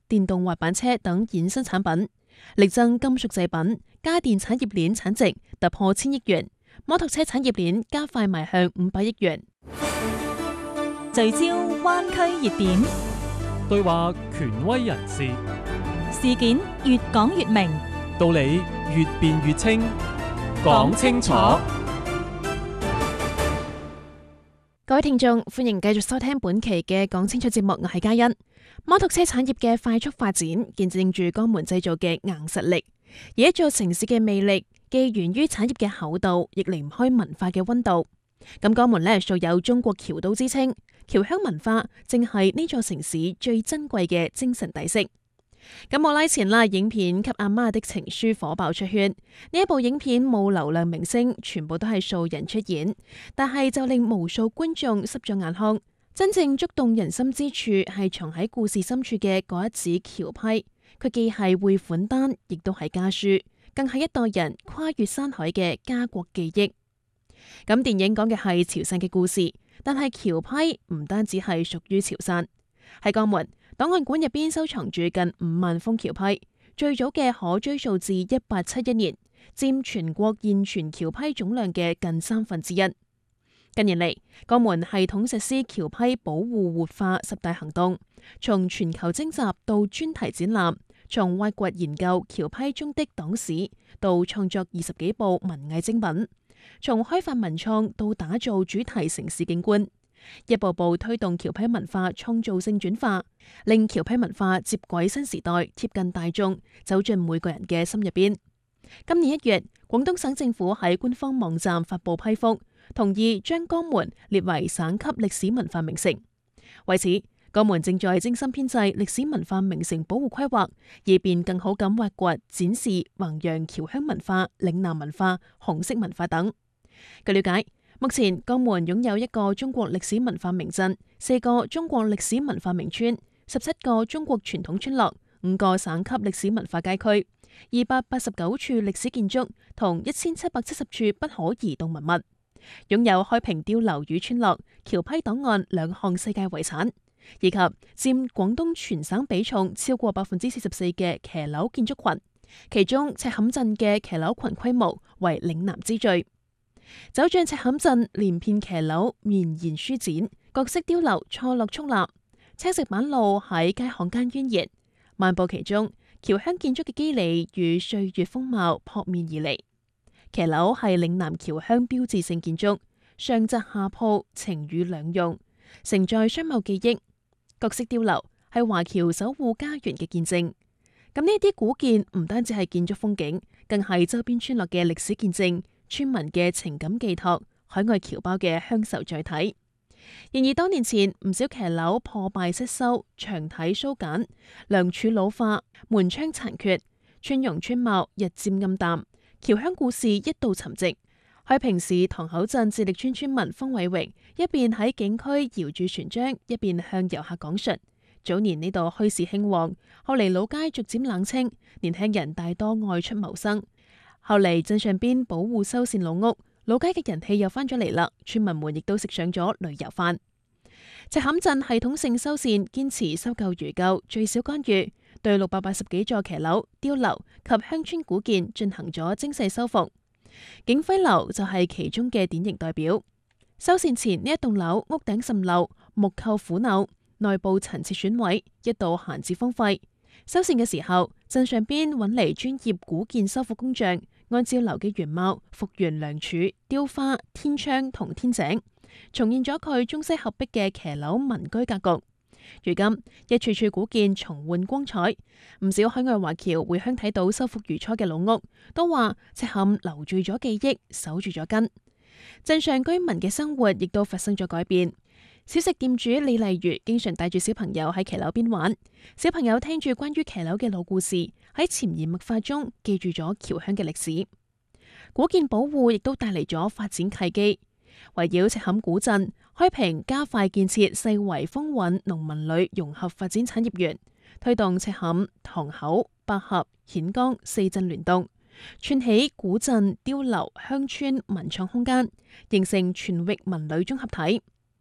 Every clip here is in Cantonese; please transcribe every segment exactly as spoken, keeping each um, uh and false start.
電動滑板車等衍生產品，力爭金屬製品、家電產業鏈產值突破千億元，摩托車產業鏈加快邁向五百億元。 聚焦灣區熱點， 對話權威人士， 事件越講越明， 道理越辯越清，講清楚。 各位聽眾，歡迎繼續收聽本期嘅講清楚節目，我係嘉欣。摩托車產業嘅快速發展，見證住江門製造嘅硬實力。而一座城市嘅魅力，既源於產業嘅厚度，亦離唔開文化嘅溫度。咁江門呢，素有中國僑都之稱，僑鄉文化正係呢座城市最珍貴嘅精神底色。咁冇耐前啦，影片《給阿媽的情書》火爆出圈。呢一部影片冇流量明星，全部都係素人出演，但係就令無數觀眾濕咗眼眶。真正觸動人心之處，係藏喺故事深處嘅嗰一紙橋批。佢既係匯款單，亦都係家書，更係一代人跨越山海嘅家國記憶。咁電影講嘅係潮汕嘅故事，但係橋批唔單止係屬於潮汕。喺江門檔案館入邊收藏住近五萬封橋批，最早嘅可追溯至一八七一年，佔全國現存橋批總量嘅近三分之一。近年嚟，江門系統實施橋批保護活化十大行動，從全球徵集到專題展覽，從挖掘研究橋批中的黨史到創作二十幾部文藝精品，從開發文創到打造主題城市景觀，一步步推動橋批文化創造性轉化，令橋批文化接軌新時代，貼近大眾，走進每個人嘅心入邊。今年一月，廣東省政府喺官方網站發布批覆，同意將江門列為省級歷史文化名城。為此，江門正在精心編製歷史文化名城保護規劃，以便更好咁挖掘、展示、弘揚僑鄉文化、嶺南文化、紅色文化等。據了解，目前江門擁有一個中國歷史文化名鎮、四個中國歷史文化名村、十七個中國傳統村落、五個省級歷史文化街區、二百八十九處歷史建築同一千七百七十處不可移動文物，擁有開平碉樓與村落、橋批檔案兩項世界遺產，以及佔廣東全省比重超過百分之四十四嘅騎樓建築群，其中赤坎鎮嘅騎樓群規模為嶺南之最。走進赤坎鎮，連片騎樓綿延舒展，各式碉樓錯落矗立，青石板路喺街巷間蜿蜒，漫步其中，僑鄉建築嘅肌理與歲月風貌撲面而嚟。騎樓係嶺南僑鄉標誌性建築，上窄下鋪，晴雨兩用，承載商貿記憶。各式碉樓係華僑守護家園嘅見證。咁呢啲古建唔單止係建築風景，更係周邊村落嘅歷史見證，村民嘅情感寄託，海外僑胞嘅鄉愁載體。然而多年前，唔少騎樓破敗失修，牆體疏簡，梁柱老化，門窗殘缺，村容村貌日漸暗淡，僑鄉故事一度沉寂。開平市塘口鎮自力村村民方偉榮一邊喺景區搖住船槳，一邊向遊客講述：早年呢度墟市興旺，後嚟老街逐漸冷清，年輕人大多外出謀生。後嚟鎮上邊保護修繕老屋，老街嘅人氣又翻咗嚟啦，村民們亦都食上咗旅遊飯。赤坎鎮系統性修繕，堅持修舊如舊，最少干預，對六百八十幾座騎樓、碉樓及鄉村古建進行咗精細修復。景輝樓就係其中嘅典型代表。修繕前呢一棟樓屋頂滲漏，木構腐朽，內部陳設損毀，一度閒置荒廢。修繕嘅時候，鎮上邊揾嚟專業古建修復工匠，按照樓嘅原貌復原梁柱、雕花、天窗同天井，重現咗佢中西合璧嘅騎樓民居格局。如今一處處古建重煥光彩，唔少海外華僑回鄉睇到修復如初嘅老屋，都話赤坎留住咗記憶，守住咗根。鎮上居民嘅生活亦都發生咗改變。小食店主李麗如經常帶住小朋友喺騎樓邊玩，小朋友聽住關於騎樓嘅老故事，喺潛移默化中記住咗僑鄉嘅歷史。古建保護亦都帶嚟咗發展契機。圍繞赤坎古鎮，開平加快建設世遺風韻農民旅融合發展產業園，推動赤坎、塘口、百合、顯江四鎮聯動，串起古鎮、碉樓、鄉村文創空間，形成全域文旅綜合體。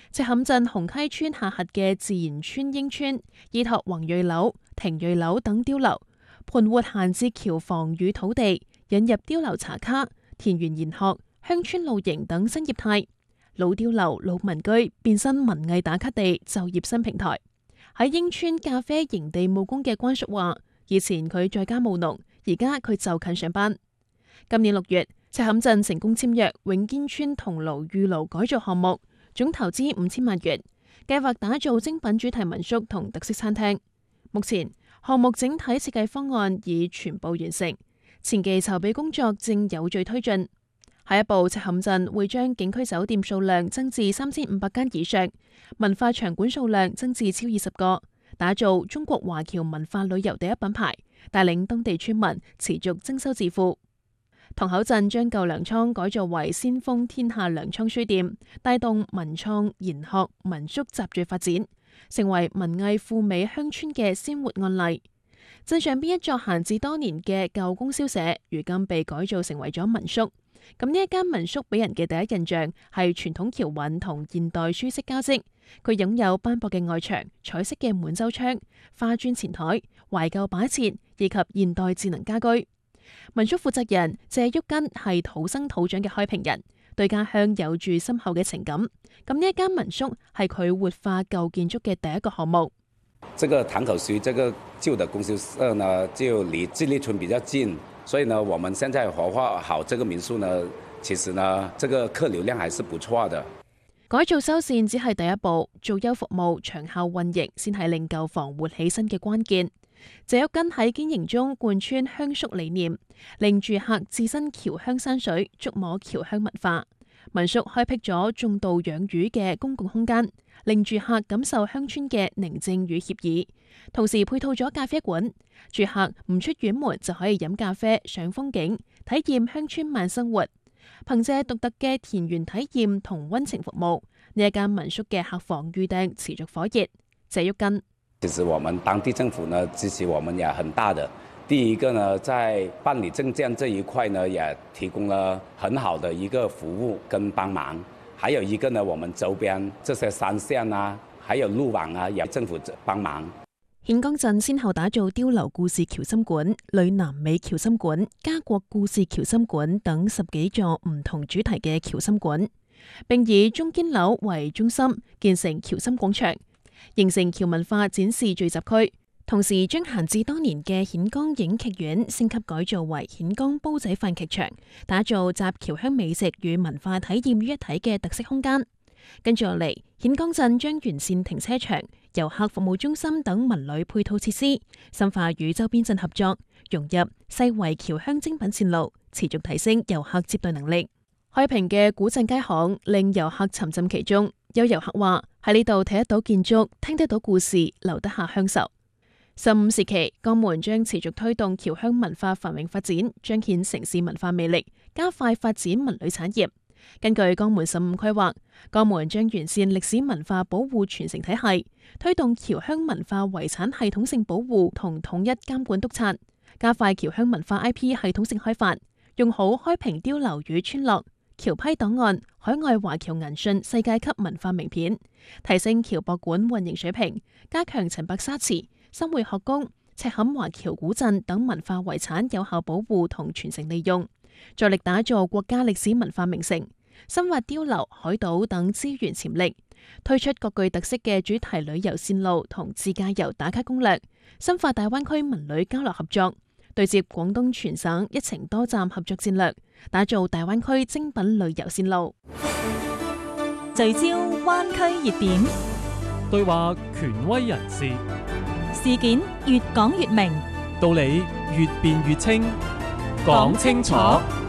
赤坎鎮紅溪村下轄嘅自然村英村，依託宏瑞樓、庭瑞樓等碉樓，盤活閒置橋房與土地，引入碉樓茶卡、田園研學、鄉村露營等新業態。老碉樓、老民居變身文藝打卡地、就業新平台。喺英村咖啡營地務工嘅關叔話，以前佢在家務農，而家佢就近上班。今年六月，赤坎鎮成功簽約永堅村桐廬御爐改造項目，總投資五千萬元，計劃打造精品主題民宿同特色餐廳。目前項目整體設計方案已全部完成，前期籌備工作正有序推進。下一步，赤坎鎮會將景區酒店數量增至三千五百間以上，文化場館數量增至超二十個，打造中國華僑文化旅遊第一品牌，帶領當地村民持續增收致富。塘口鎮將舊糧倉改造為先鋒天下糧倉書店，帶動文創、研學、民宿集聚發展，成為文藝富美鄉村嘅鮮活案例。鎮上邊一座閒置多年嘅舊供銷社，如今被改造成為咗民宿。咁呢一間民宿俾人嘅第一印象係傳統橋韻同現代舒適交織。佢擁有斑駁嘅外牆、彩色嘅滿洲窗、花磚前台、懷舊擺設以及現代智能家居。民宿負責人謝旭根係土生土長嘅開平人，對家鄉有住深厚嘅情感。咁呢一間民宿係佢活化舊建築嘅第一個項目。 這個塘口區這個舊的供銷社呢，就離智利村比較近，所以呢，我們現在活化好這個民宿呢，其實呢，這個客流量還是不錯的。 改造修繕只係第一步，做優服務、長效運營先係令舊房活起身嘅關鍵。謝旭根喺經營中貫穿鄉宿理念，令住客置身僑鄉山水，觸摸僑鄉文化。民宿開闢咗種稻養魚嘅公共空間，令住客感受鄉村嘅寧靜與愜意。同時配套咗咖啡館，住客唔出院門就可以飲咖啡、賞風景，體驗鄉村慢生活。憑借獨特嘅田園體驗同溫情服務，呢一間民宿嘅客房預訂持續火熱。謝旭根， 其實我們當地政府呢支持我們也很大的。第一個呢，在辦理證件這一塊呢，也提供了很好的一個服務跟幫忙。還有一個呢，我們周邊這些山線啊，還有路網啊，也政府幫忙。 顯江鎮先後打造碉樓故事橋心館、呂南美橋心館、家國故事橋心館等十幾座唔同主題嘅橋心館，並以中堅樓為中心建成橋心廣場，形成橋文化展示聚集區。同時將閒置多年嘅顯江影劇院升級改造為顯江煲仔飯劇場，打造集僑鄉美食與文化體驗於一體嘅特色空間。跟住落嚟，顯江鎮將完善停車場、遊客服務中心等文旅配套設施，深化與周邊鎮合作，融入世遺僑鄉精品線路，持續提升遊客接待能力。開平嘅古鎮街巷令遊客沉浸其中，有遊客話喺呢度睇得到建築，聽得到故事，留得下鄉愁。十五時期，江門將持續推動僑鄉文化繁榮發展，彰顯城市文化魅力，加快發展文旅產業。根據江門十五規劃，江門將完善歷史文化保護傳承體系，推動僑鄉文化遺產系統性保護同統一監管督察，加快僑鄉文化 I P 系統性開發，用好開平碉樓與村落、僑批檔案、海外華僑銀訊世界級文化名片，提升僑博館運營水平，加強陳白沙祠、新會學宮、赤坎華僑古鎮等文化遺產有效保護同傳承利用，着力打造國家歷史文化名城，深挖碉樓、海島等資源潛力，推出各具特色嘅主題旅遊線路同自駕遊打卡攻略，深化大灣區文旅交流合作，對接廣東全省一程多站合作戰略，打造大灣區精品旅遊線路。 聚焦灣區熱點， 對話權威人士， 事件越講越明， 道理越辯越清，講清楚。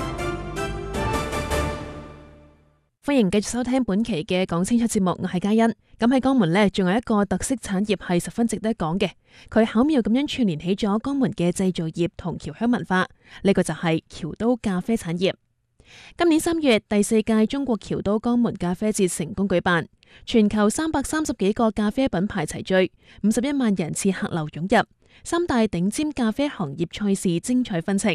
歡迎繼續收聽本期嘅講清楚節目，我係嘉欣。咁喺江門呢，仲有一個特色產業係十分值得講嘅，佢巧妙咁樣串聯起咗江門嘅製造業同僑鄉文化。呢個就係僑都咖啡產業。今年三月，第四屆中國僑都江門咖啡節成功舉辦，全球三百三十幾個咖啡品牌齊聚，五十一萬人次客流湧入，三大頂尖咖啡行業賽事精彩紛呈。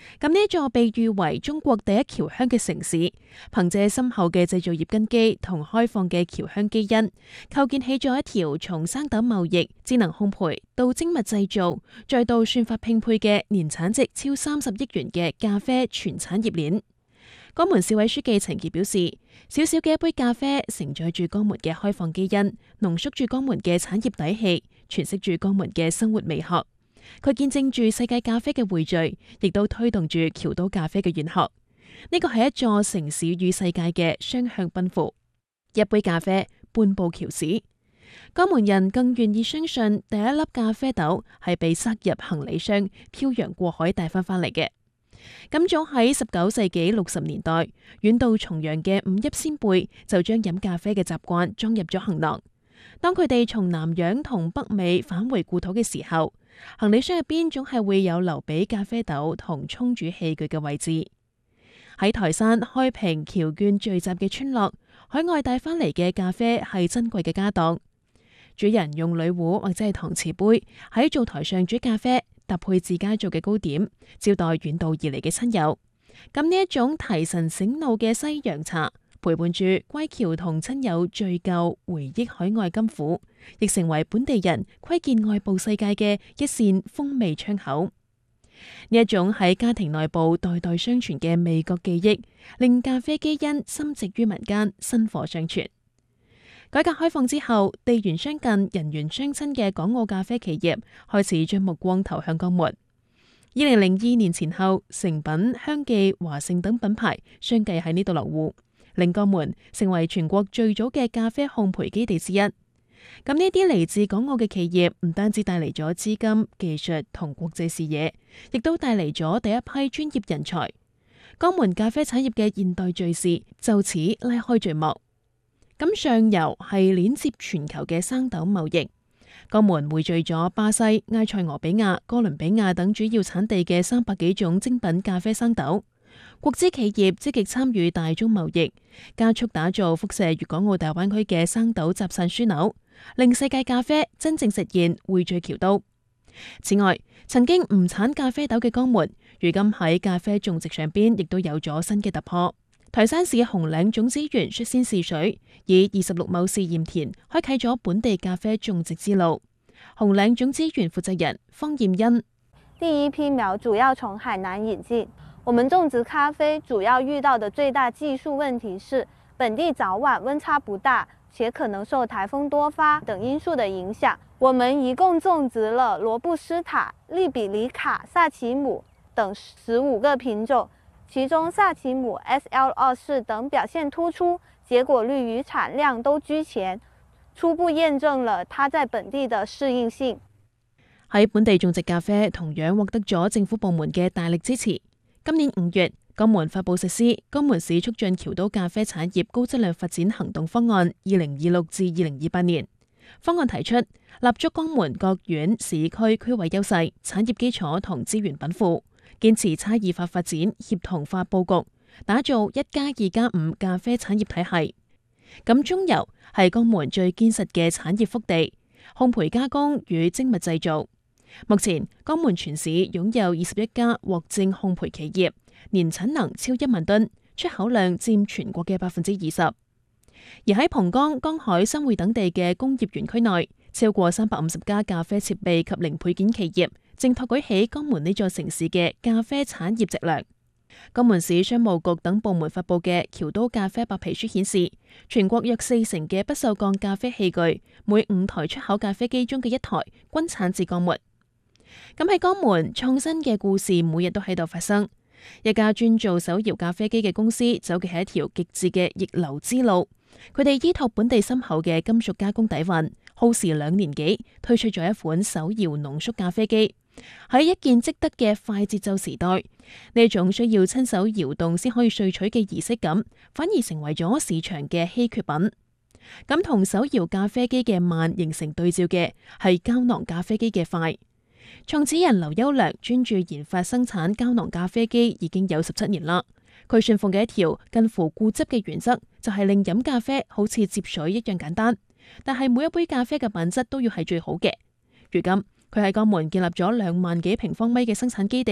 咁呢一座被譽為中國第一僑鄉嘅城市，憑借深厚嘅製造業根基同開放嘅僑鄉基因，構建起咗一條從生豆貿易、智能烘焙到精密製造，再到算法拼配嘅年產值超三十億元嘅咖啡全產業鏈。江門市委書記陳傑表示，小小嘅一杯咖啡承載住江門嘅開放基因，濃縮住江門嘅產業底氣，詮釋住江門嘅生活美學。佢見證住世界咖啡嘅匯聚，亦都推動住僑都咖啡嘅遠航。呢個係一座城市與世界嘅雙向奔赴。一杯咖啡，半部僑史。江門人更願意相信第一粒咖啡豆係被塞入行李箱，漂洋過海帶翻返嚟嘅。咁早喺十九世紀六十年代，遠到重洋嘅五邑先輩就將飲咖啡嘅習慣裝入咗行囊。當佢哋從南洋同北美返回故土嘅時候，行李箱入邊總係會有留俾咖啡豆同沖煮器具嘅位置。喺台山、開平、僑眷聚集嘅村落，海外帶翻嚟嘅咖啡係珍貴嘅家當。主人用鋁壺或者係搪瓷杯喺灶台上煮咖啡，搭配自家做嘅糕點，招待遠道而嚟嘅親友。咁呢一種提神醒腦嘅西洋茶，陪伴住歸僑同親友敘舊回憶海外甘苦，亦成為本地人窺見外部世界嘅一扇風味窗口。呢一種喺家庭內部代代相傳嘅味覺記憶，令咖啡基因深植於民間，薪火相傳。改革開放之後，地緣相近、人緣相親嘅港澳咖啡企業開始將目光投向江門。二零零二年前後，誠品、香記、華盛等品牌相繼喺呢度落戶，令江門成為全國最早嘅咖啡烘焙基地之一。咁呢啲嚟自港澳嘅企業，唔單止帶嚟咗資金、技術同國際視野，亦都帶嚟咗第一批專業人才。江門咖啡產業嘅現代敘事就此拉開序幕。咁上游係鏈接全球嘅生豆貿易，江門匯聚咗巴西、埃塞俄比亞、哥倫比亞等主要產地嘅三百幾種精品咖啡生豆。國資企業積極參與大宗貿易，加速打造輻射粵港澳大灣區嘅生豆集散樞紐，令世界咖啡真正實現匯聚僑都。此外，曾經唔產咖啡豆嘅江門，如今喺咖啡種植上邊亦都有咗新嘅突破。台山市紅嶺種子園率先試水，以二十六畝試驗田開啟咗本地咖啡種植之路。紅嶺種子園負責人方艷欣： 第一批苗主要從海南引進。我們種植咖啡主要遇到的最大技術問題是，本地早晚溫差不大，且可能受颱風多發等因素的影響。我們一共種植了羅布斯塔、利比里卡、薩其姆等十五個品種。其中薩其姆、S L 二四等表現突出，結果率與產量都居前，初步驗證了它在本地的適應性。 喺本地種植咖啡同樣獲得咗政府部門嘅大力支持。今年五月，江門發佈實施《江門市促進僑都咖啡產業高質量發展行動方案》（二零二六至二零二八年）。方案提出立足江門各縣市區區位優勢、產業基礎同資源稟賦，堅持差異化發展、協同化佈局，打造一加二加五咖啡產業體系。咁中游係江門最堅實嘅產業腹地，烘焙加工與精密製造。目前江門全市擁有二十一家獲證烘焙企業，年產能超一萬噸，出口量佔全國嘅百分之二十。而喺蒲崗、江海、新會等地嘅工業園區內，超過三百五十家咖啡設備及零配件企業正托舉起江門呢座城市嘅咖啡產業脊樑。江門市商務局等部門發佈嘅僑都咖啡白皮書顯示，全國約四成嘅不鏽鋼咖啡器具，每五台出口咖啡機中嘅一台均產自江門。咁喺江門，創新嘅故事每日都喺度發生。一家專做手搖咖啡機嘅公司走嘅係一條極致嘅逆流之路。佢哋依託本地深厚嘅金屬加工底蘊，耗時兩年幾推出咗一款手搖濃縮咖啡機。喺一鍵即得嘅快節奏時代，呢種需要親手搖動先可以萃取嘅儀式感，反而成為咗市場嘅稀缺品。咁同手搖咖啡機嘅慢形成對照嘅係膠囊咖啡機嘅快。創始人劉優良專注研發生產膠囊咖啡機已經有十七年啦。佢信奉嘅一條近乎固執嘅原則，就係令飲咖啡好似接水一樣簡單，但係每一杯咖啡嘅品質都要係最好嘅。如今佢喺江門建立咗兩萬幾平方米嘅生產基地，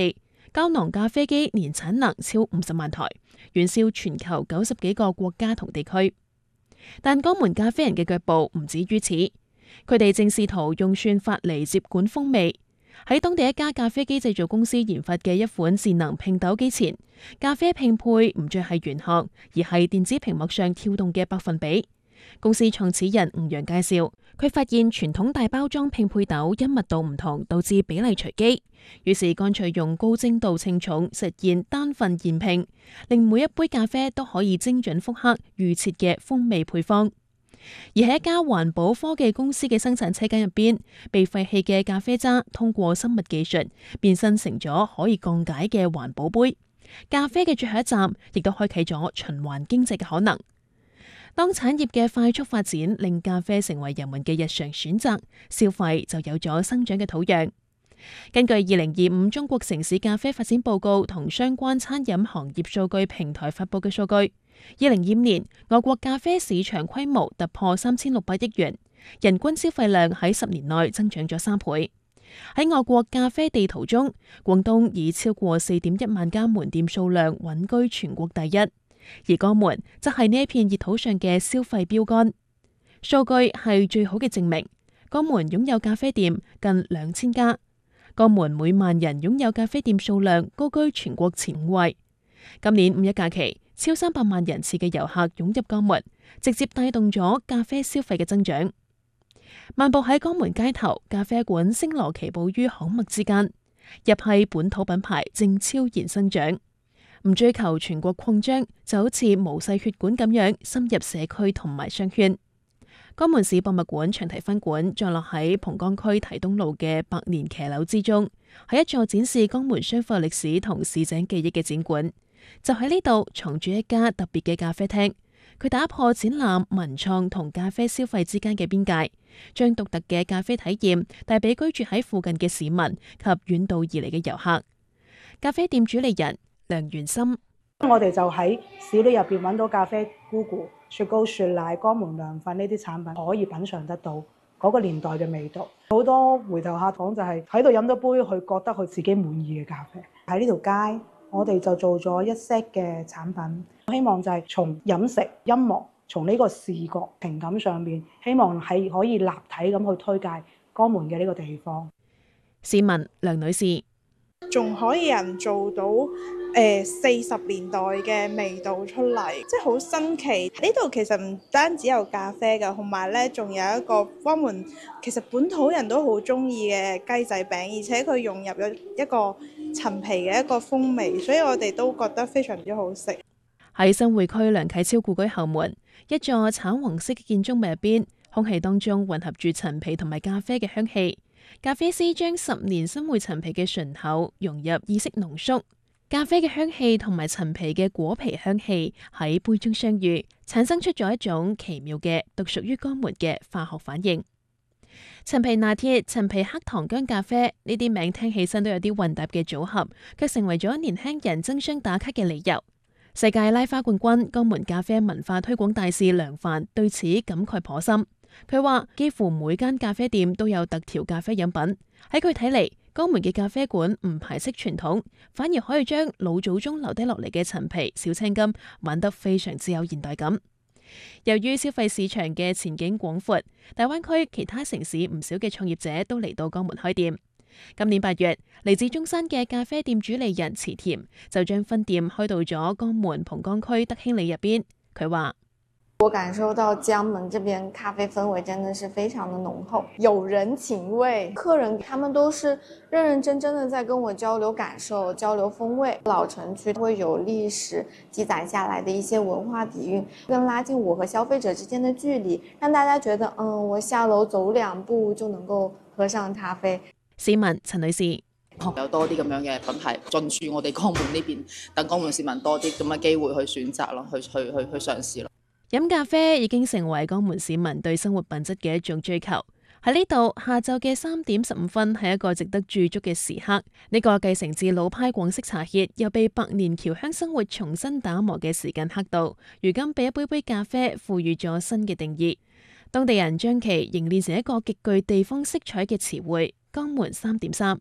膠囊咖啡機年產能超五十萬台，遠銷全球九十幾個國家同地區。但江門咖啡人嘅腳步唔止於此，佢哋正試圖用算法嚟接管風味。喺當地一家咖啡機製造公司研發嘅一款智能拼豆機前，咖啡拼配唔再係原項，而係電子屏幕上跳動嘅百分比。公司創始人吳陽介紹，佢發現傳統大包裝拼配豆因密度唔同，導致比例隨機，於是乾脆用高精度稱重實現單份現拼，令每一杯咖啡都可以精準複刻預設嘅風味配方。而喺一家環保科技公司嘅生產車間入邊，被廢棄嘅咖啡渣通過生物技術變身成咗可以降解嘅環保杯。咖啡嘅最後一站，亦都開啟咗循環經濟嘅可能。當產業嘅快速發展令咖啡成為人民嘅日常選擇，消費就有咗生長嘅土壤。根據二零二五中國城市咖啡發展報告同相關餐飲行業數據平台發佈嘅數據，二零二五年我國咖啡市場規模突破三千六百億元，人均消費量喺十年內增長咗三倍。喺我國咖啡地圖中，廣東以超過四點一萬家門店數量穩居全國第一，而江門則係呢一片熱土上嘅消費標杆。數據係最好嘅證明，江門擁有咖啡店近兩千家。江門每萬人擁有咖啡店數量高居全國前五位。今年五一假期，超三百萬人次嘅遊客湧入江門，直接帶動咗咖啡消費嘅增長。漫步喺江門街頭，咖啡館星羅棋布於巷陌之間，日系本土品牌正超然生長。唔追求全國擴張，就好似毛細血管咁樣深入社區同埋商圈。江門市博物館長堤分館坐落喺蒲崗區堤東路嘅百年騎樓之中，係一座展示江門商埠歷史同市井記憶嘅展館。就喺呢度藏住一家特別嘅咖啡廳，佢打破展覽、文創同咖啡消費之間嘅邊界，將獨特嘅咖啡體驗帶俾居住喺附近嘅市民及遠道而嚟嘅遊客。咖啡店主理人梁元森： 我哋就喺市裏入邊揾到咖啡菇菇、雪糕、雪奶、江門涼粉呢啲產品，可以品嚐得到嗰個年代嘅味道。好多回頭客講就係喺度飲到杯佢覺得佢自己滿意嘅咖啡。喺呢條街，我哋就做咗一 set 嘅產品，希望就係從飲食、音樂，從呢個視覺情感上面，希望係可以立體咁去推介江門嘅呢個地方。 市民梁女士： 仲可以人做到誒四十年代嘅味道出嚟，即係好新奇。呢度其實唔單止有咖啡㗎，同埋咧仲有一個江門其實本土人都好中意嘅雞仔餅，而且佢融入咗一個陳皮嘅一個風味，所以我哋都覺得非常之好食。 喺新會區梁啟超故居後門，一座橙黃色嘅建築物入邊，空氣當中混合住陳皮同埋咖啡嘅香氣。咖啡師將十年新會陳皮嘅醇厚融入意式濃縮，咖啡嘅香氣同埋陳皮嘅果皮香氣喺杯中相遇，產生出咗一種奇妙嘅獨屬於江門嘅化學反應。陳皮拿鐵、陳皮黑糖薑咖啡呢啲名聽起身都有啲混搭嘅組合，卻成為咗年輕人爭相打卡嘅理由。世界拉花冠軍、江門咖啡文化推廣大使梁帆對此感慨頗深。佢話幾乎每間咖啡店都有特調咖啡飲品，喺佢睇嚟，江門嘅咖啡館唔排斥傳統，反而可以將老祖宗留低落嚟嘅陳皮、小青柑玩得非常之有現代感。由於消費市場嘅前景廣闊，大灣區其他城市唔少嘅創業者都嚟到江門開店。今年八月，嚟自中山嘅咖啡店主理人池田就將分店開到咗江門蒲崗區德興里入邊。佢話： 我感受到江門這邊咖啡氛圍真的是非常的濃厚，有人情味，客人他們都是認認真真的在跟我交流感受、交流風味。老城區會有歷史記載下來的一些文化底蘊，更拉近我和消費者之間的距離，讓大家覺得，嗯，我下樓走兩步就能夠喝上咖啡。 市民陳女士： 有多啲咁樣嘅品牌進駐我哋江門呢邊，等江門市民多啲咁嘅機會去選擇咯，去去去去嘗試咯。 飲咖啡已經成為江門市民對生活品質嘅一種追求。喺呢度，下晝嘅三點十五分係一個值得駐足嘅時刻。呢個繼承自老派廣式茶歇，又被百年僑鄉生活重新打磨嘅時間刻度，如今被一杯杯咖啡賦予咗新嘅定義。當地人將其凝練成一個極具地方色彩嘅詞彙——江門三點三。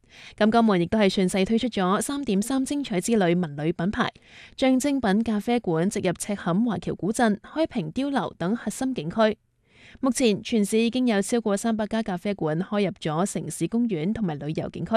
咁江門亦都係順勢推出咗三點三精彩之旅文旅品牌，將精品咖啡館植入赤坎華僑古鎮、開平碉樓等核心景區。目前全市已經有超過三百家咖啡館開入咗城市公園同埋旅遊景區。